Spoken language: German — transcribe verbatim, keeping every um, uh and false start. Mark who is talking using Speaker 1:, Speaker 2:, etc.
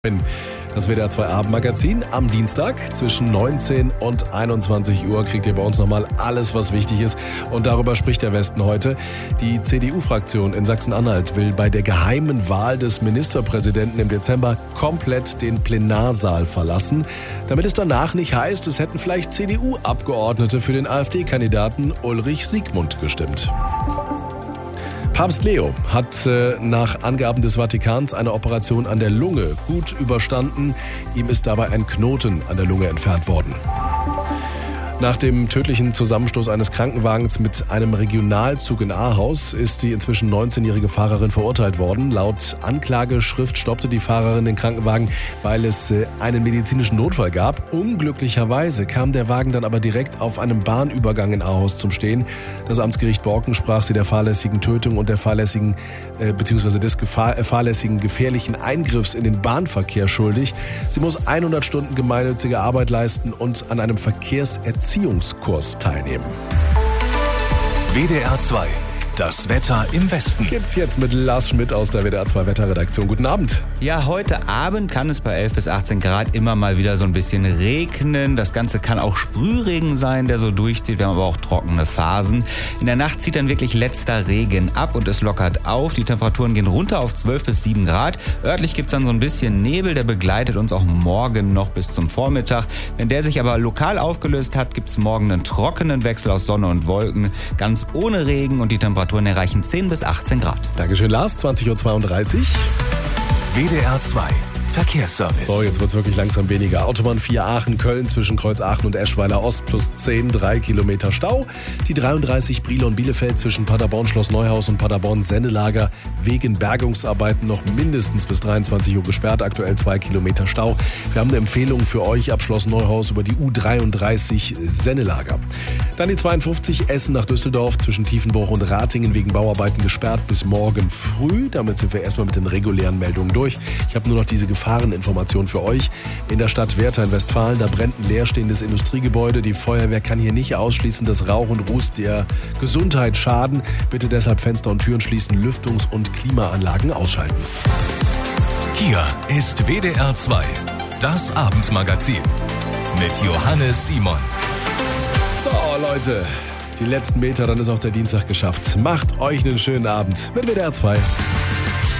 Speaker 1: Das W D R zwei Abendmagazin am Dienstag zwischen neunzehn und einundzwanzig Uhr kriegt ihr bei uns nochmal alles, was wichtig ist. Und darüber spricht der Westen heute. Die C D U-Fraktion in Sachsen-Anhalt will bei der geheimen Wahl des Ministerpräsidenten im Dezember komplett den Plenarsaal verlassen, damit es danach nicht heißt, es hätten vielleicht C D U-Abgeordnete für den AfD-Kandidaten Ulrich Siegmund gestimmt. Papst Leo hat äh, nach Angaben des Vatikans eine Operation an der Lunge gut überstanden. Ihm ist dabei ein Knoten an der Lunge entfernt worden. Nach dem tödlichen Zusammenstoß eines Krankenwagens mit einem Regionalzug in Ahaus ist die inzwischen neunzehnjährige Fahrerin verurteilt worden. Laut Anklageschrift stoppte die Fahrerin den Krankenwagen, weil es einen medizinischen Notfall gab. Unglücklicherweise kam der Wagen dann aber direkt auf einem Bahnübergang in Ahaus zum Stehen. Das Amtsgericht Borken sprach sie der fahrlässigen Tötung und der fahrlässigen äh, bzw. des Gefahr, äh, fahrlässigen gefährlichen Eingriffs in den Bahnverkehr schuldig. Sie muss hundert Stunden gemeinnützige Arbeit leisten und an einem Verkehrserziehungskurs teilnehmen.
Speaker 2: W D R zwei, das Wetter im Westen.
Speaker 1: Gibt's jetzt mit Lars Schmidt aus der W D R zwei Wetterredaktion. Guten Abend.
Speaker 3: Ja, heute Abend kann es bei elf bis achtzehn Grad immer mal wieder so ein bisschen regnen. Das Ganze kann auch Sprühregen sein, der so durchzieht. Wir haben aber auch trockene Phasen. In der Nacht zieht dann wirklich letzter Regen ab und es lockert auf. Die Temperaturen gehen runter auf zwölf bis sieben Grad. Örtlich gibt's dann so ein bisschen Nebel, der begleitet uns auch morgen noch bis zum Vormittag. Wenn der sich aber lokal aufgelöst hat, gibt's morgen einen trockenen Wechsel aus Sonne und Wolken. Ganz ohne Regen und die Temperaturen erreichen zehn bis achtzehn Grad.
Speaker 1: Dankeschön, Lars. zwanzig Uhr zweiunddreißig.
Speaker 2: W D R zwei Verkehrsservice.
Speaker 1: So, jetzt wird's wirklich langsam weniger. Autobahn vier Aachen-Köln zwischen Kreuz Aachen und Eschweiler Ost plus zehn, drei Kilometer Stau. Die dreiunddreißig Brilon-Bielefeld zwischen Paderborn-Schloss Neuhaus und Paderborn-Sennelager wegen Bergungsarbeiten noch mindestens bis dreiundzwanzig Uhr gesperrt. Aktuell zwei Kilometer Stau. Wir haben eine Empfehlung für euch ab Schloss Neuhaus über die U dreiunddreißig Sennelager. Dann die zweiundfünfzig Essen nach Düsseldorf zwischen Tiefenbruch und Ratingen wegen Bauarbeiten gesperrt bis morgen früh. Damit sind wir erstmal mit den regulären Meldungen durch. Ich habe nur noch diese Gefahreninformation für euch. In der Stadt Werther in Westfalen, da brennt ein leerstehendes Industriegebäude. Die Feuerwehr kann hier nicht ausschließen, dass Rauch und Ruß der Gesundheit schaden. Bitte deshalb Fenster und Türen schließen, Lüftungs- und Klimaanlagen ausschalten.
Speaker 2: Hier ist W D R zwei, das Abendmagazin mit Johannes Simon.
Speaker 1: So, Leute, die letzten Meter, dann ist auch der Dienstag geschafft. Macht euch einen schönen Abend mit W D R zwei.